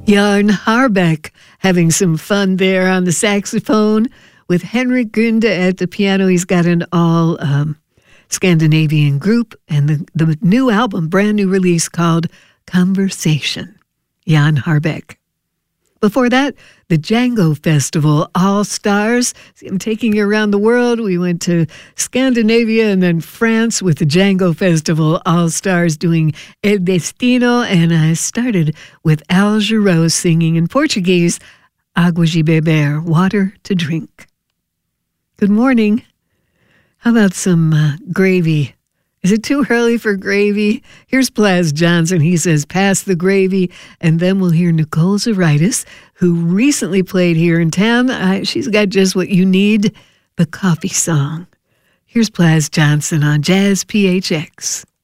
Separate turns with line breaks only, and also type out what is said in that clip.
Jan Harbeck having some fun there on the saxophone with Henrik Gunde at the piano. He's got an all Scandinavian group, and the new album, brand new release called Conversation. Jan Harbeck. Before that, the Django Festival, All Stars. I'm taking you around the world. We went to Scandinavia and then France with the Django Festival, All Stars doing El Destino. And I started with Al Jarreau singing in Portuguese, Água de Beber, water to drink. Good morning. How about some gravy? Is it too early for gravy? Here's Plas Johnson. He says, pass the gravy. And then we'll hear Nicole Zaritis, who recently played here in town. She's got just what you need, the coffee song. Here's Plas Johnson on Jazz PHX.